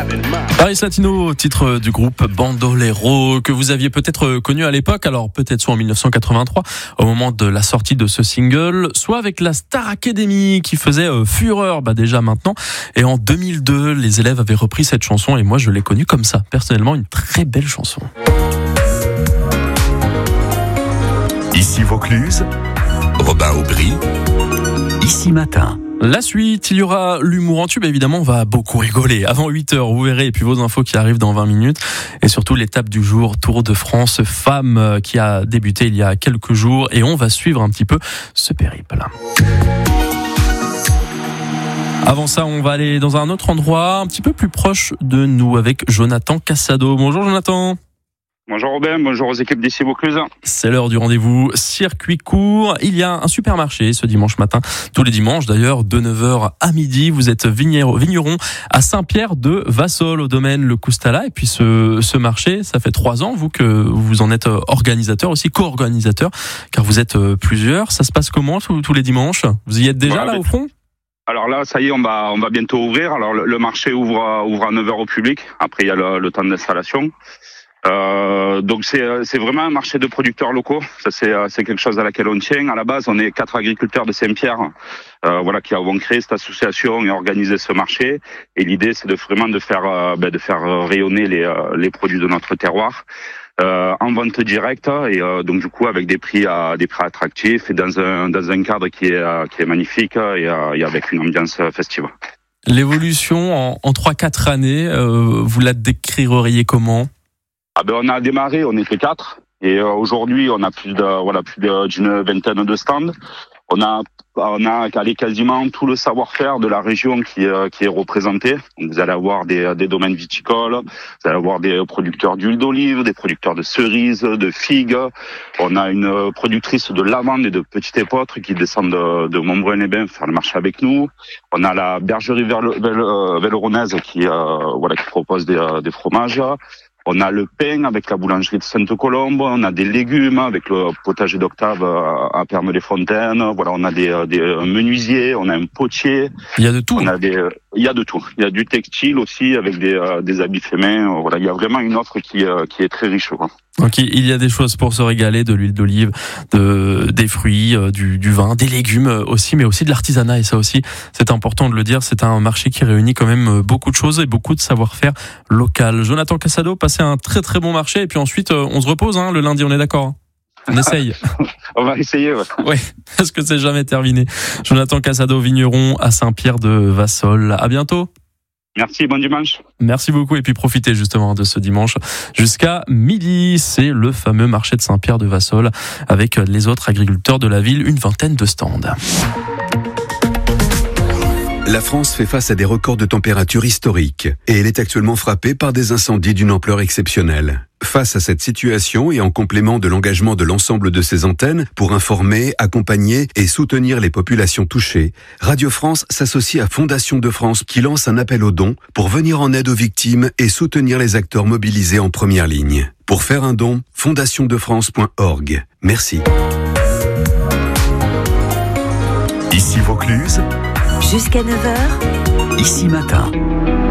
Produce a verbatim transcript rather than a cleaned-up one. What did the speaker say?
Paris Latino, titre du groupe Bandolero, que vous aviez peut-être connu à l'époque, alors peut-être soit en dix-neuf cent quatre-vingt-trois, au moment de la sortie de ce single, soit avec la Star Academy qui faisait euh, fureur bah déjà maintenant. Et en deux mille deux, les élèves avaient repris cette chanson et moi je l'ai connue comme ça. Personnellement, une très belle chanson. Ici Vaucluse, Robin Aubry, Ici Matin. La suite, il y aura l'humour en tube, évidemment, on va beaucoup rigoler. Avant huit heures, vous verrez, et puis vos infos qui arrivent dans vingt minutes. Et surtout, l'étape du jour, Tour de France Femmes, qui a débuté il y a quelques jours. Et on va suivre un petit peu ce périple. Avant ça, on va aller dans un autre endroit, un petit peu plus proche de nous, avec Jonathan Cassado. Bonjour Jonathan. Bonjour Robin, bonjour aux équipes d'Ici Vaucluse. C'est l'heure du rendez-vous circuit court. Il y a un supermarché ce dimanche matin, tous les dimanches d'ailleurs, de neuf heures à midi. Vous êtes vigneron à Saint-Pierre de Vassol, au domaine Le Coustala. Et puis ce, ce marché, ça fait trois ans, vous, que vous en êtes organisateur, aussi co-organisateur, car vous êtes plusieurs. Ça se passe comment tous, tous les dimanches? Vous y êtes déjà voilà, là au front? Alors là, ça y est, on va, on va bientôt ouvrir. Alors le, le marché ouvre, ouvre à neuf heures au public. Après, il y a le, le temps d'installation. Euh, donc c'est c'est vraiment un marché de producteurs locaux. Ça c'est c'est quelque chose à laquelle on tient. À la base, on est quatre agriculteurs de Saint-Pierre, euh, voilà, qui avons créé cette association et organisé ce marché. Et l'idée, c'est de vraiment de faire euh, ben, de faire rayonner les euh, les produits de notre terroir euh, en vente directe et euh, donc du coup avec des prix à des prix attractifs et dans un dans un cadre qui est euh, qui est magnifique et, euh, et avec une ambiance festive. L'évolution en, en trois quatre années, euh, vous la décririez comment? Ah ben on a démarré, on était quatre et euh, aujourd'hui on a plus de voilà plus de, d'une vingtaine de stands. On a on a allé quasiment tout le savoir-faire de la région qui euh, qui est représenté. Donc, vous allez avoir des des domaines viticoles, vous allez avoir des producteurs d'huile d'olive, des producteurs de cerises, de figues. On a une productrice de lavande et de petites épeautres qui descendent de, de Montbrun-les-Bains faire le marché avec nous. On a la bergerie Velleronaise qui euh, voilà qui propose des des fromages. On a le pain avec la boulangerie de Sainte-Colombe, on a des légumes avec le potager d'Octave à Perme-les-Fontaines, voilà, on a des, des menuisiers, on a un potier. Il y a de tout. On a des, il y a de tout. Il y a du textile aussi avec des, des habits féminins. Voilà, il y a vraiment une offre qui, qui est très riche, quoi. Donc il y a des choses pour se régaler, de l'huile d'olive, de, des fruits, du, du vin, des légumes aussi, mais aussi de l'artisanat. Et ça aussi, c'est important de le dire, c'est un marché qui réunit quand même beaucoup de choses et beaucoup de savoir-faire local. Jonathan Cassado, passez un très très bon marché et puis ensuite on se repose hein, le lundi, on est d'accord? On essaye. On va essayer, ouais. Oui, parce que c'est jamais terminé. Jonathan Cassado, vigneron à Saint-Pierre de Vassol. À bientôt. Merci, bon dimanche. Merci beaucoup et puis profitez justement de ce dimanche jusqu'à midi. C'est le fameux marché de Saint-Pierre de Vassol avec les autres agriculteurs de la ville, une vingtaine de stands. La France fait face à des records de température historiques et elle est actuellement frappée par des incendies d'une ampleur exceptionnelle. Face à cette situation et en complément de l'engagement de l'ensemble de ses antennes pour informer, accompagner et soutenir les populations touchées, Radio France s'associe à Fondation de France qui lance un appel aux dons pour venir en aide aux victimes et soutenir les acteurs mobilisés en première ligne. Pour faire un don, fondation de france point org. Merci. Ici Vaucluse. Jusqu'à neuf heures. Ici Matin.